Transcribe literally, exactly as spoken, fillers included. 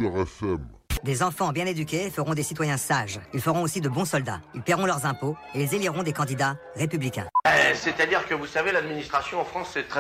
Beurre F M. Des enfants bien éduqués feront des citoyens sages. Ils feront aussi de bons soldats. Ils paieront leurs impôts et ils éliront des candidats républicains. Euh, C'est-à-dire que vous savez, l'administration en France, c'est très